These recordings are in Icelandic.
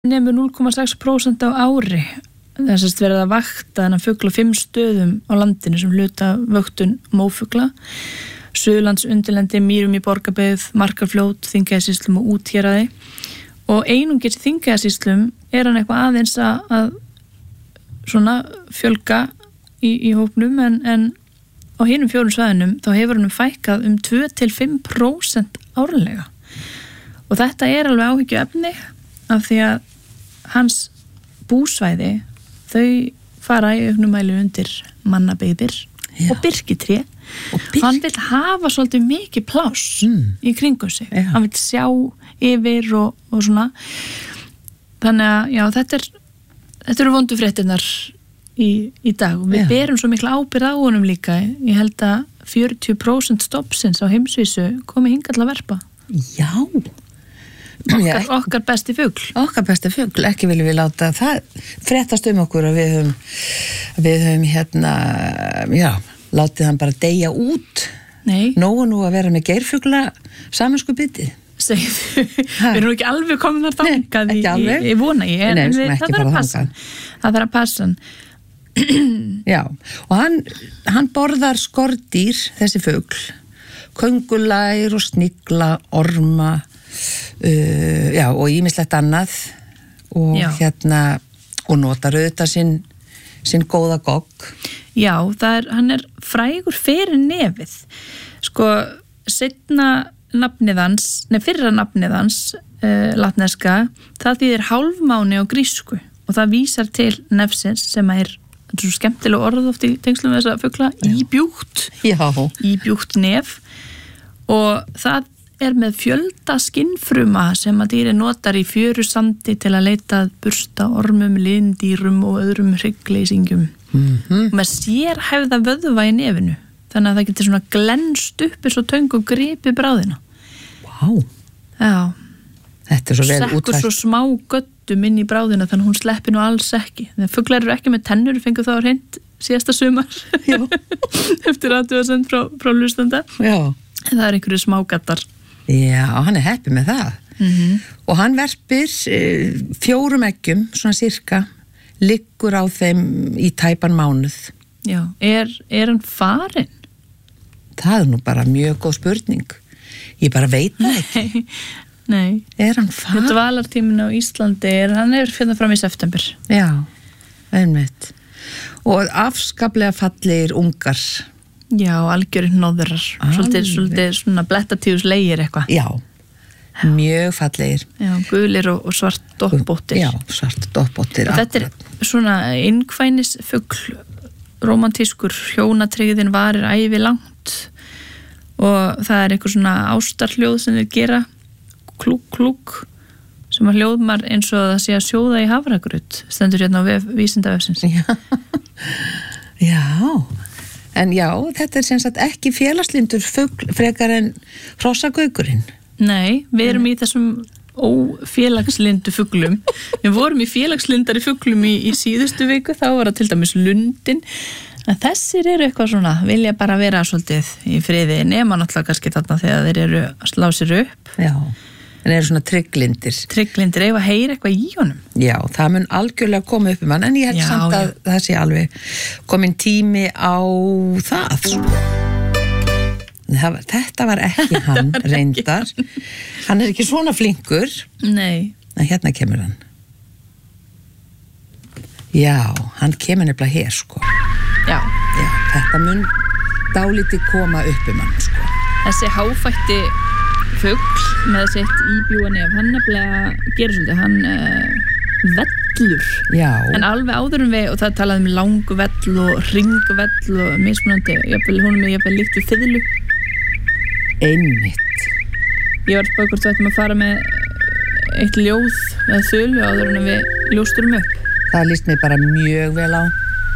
nemur 0,6% á ári. Þess að verða að vakta þennan fugl á 5 stöðum á landinu sem hluta vöktun mófugla. Suðurlands undirlendi, Mýrum í Borgarbyggð, Markarfljót, Þingeyjarsýslum og Úthéraði. Og einungis í Þingeyjarsýslum hann eitthvað aðeins að svona fjölga í hópnum en á hinum 4 svæðunum þá hefur hann fækkað 2-5% árlega. Og þetta alveg áhyggjuefni af því að hans búsvæði þau fara í auknum mæli undir mannabyggðir og birkitré. Hann vil hafa svolítið mikið pláss í kringum sig. Hann vil sjá yfir og svona. Þannig að já, þetta eru vondu fréttirnar í dag og við berum svo mikla ábyrgð á honum líka. Ég held að 40% stoppsins á heimsvísu komi hingað til að verpa. Já. Okkar besti fugl. Okkar besti fugl, ekki viljum við láta það fréttast okkur að við höfum látið hann bara deyja út. Nei. Nógu nú að vera með geirfugla samanskupið. Segðu, við erum ekki alveg komin þar þangað. Nei, ekki alveg. Ég vona ég. Nei, það þarf að passa. Já, og hann borðar skordýr, þessi fugl, köngulær og snigla, orma, og ýmislegt annað og og notar auðvitað sinn góða gogg. Já, hann frægur fyrir nefið. Sko, fyrra nafnið hans, latneska, það þýðir hálfmáni á grísku og það vísar til nefsins sem svo skemmtilega orð oft í tengslum við þessa fugla, íbjúgt. Já. Íbjúgt nef og það með fjölda skinnfruma sem að dýri notar í fjörusandi til að leita að bursta ormum, lindýrum og öðrum hryggleysingjum. Með sérhæfða vöðva í nefinu þannig að það getur svona glennst upp eins og töng og gripi bráðina. Vá. Já. Þetta svo vel útfært. Sekkur svo smá göttum inn í bráðina þannig að hún sleppi nú alls ekki. Þegar fuglar eru ekki með tennur, fengu þá hreint síðasta sumar. Já. Eftir athugasemd frá hlustanda. Já. En það einhverju smágattar. Já, hann heppið með það. Og hann verpir 4 eggjum, svona cirka, liggur á þeim í tæpan mánuð. Já, hann farinn? Það nú bara mjög góð spurning. Ég bara veit það ekki. Nei. Hann farinn? Dvalartíminn á Íslandi, hann fyrir fram í september. Já, einmitt. Og afskaplega fallegir ungar. Já, algjörinn nóðurar. Svolítið svona blettatíðuslegir eitthvað. Já, mjög fallegir. Já, gulir og svart doppbóttir. Já, svart doppbóttir. Þetta svona innkvænisfugl, rómantískur, hjónatryggðin varir ævi langt og það eitthvað svona ástarhljóð sem þeir gera, klúk, klúk, sem að hljóðmar eins og það sé að sjóða í hafragraut, stendur hérna á Vísindavefsins. Já. En já, þetta sem sagt ekki félagslindur fugl frekar en hrossagaugurinn. Nei, við erum í þessum ófélagslindu fuglum. Við vorum í félagslindari fuglum í síðustu viku, þá var það til dæmis lundin. En þessir eru eitthvað svona, vilja bara vera svolítið í friði, nema náttúrulega kannski þarna þegar þeir eru að slá sér upp. Já. En eru svona trygglindir. Trygglindir, ef að heyra eitthvað í honum. Já, það mun algjörlega koma upp hann, en ég held samt að það sé alveg komin tími á það. Þetta var ekki hann, reyndar. Hann ekki svona flinkur. Nei. En hérna kemur hann. Já, hann kemur nefnilega hér, sko. Já. Já, þetta mun dálítið koma upp hann, sko. Þessi háfætti fugl með sitt íbjúa nef, hann nefnilega gerir svolítið, hann vellur. Já. En alveg áður við, og það talaði langu vell og ringvell og mismunandi, hún er líkt við fiðlu. Einmitt. Ég var spáð hvort við ættum að fara með eitt ljóð eða þulu áður en við ljósturum upp. Það líst mig bara mjög vel á.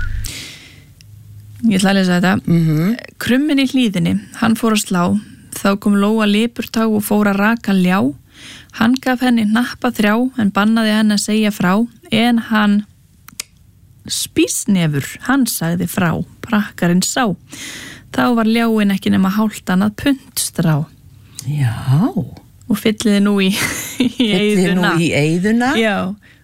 Ég ætla að lesa þetta. Krummin í hlíðinni, hann fór að slá. Þá kom Lóa lipurtá og fór að raka ljá. Hann gaf henni hnappa 3 en bannaði henni að segja frá. En hann spísnefur, hann sagði frá. Prakkarinn sá. Þá var ljáin ekki nema hálft annað puntstrá. Já. og fylliði nú í eyðuna. Fylliði nú í eyðuna. Já,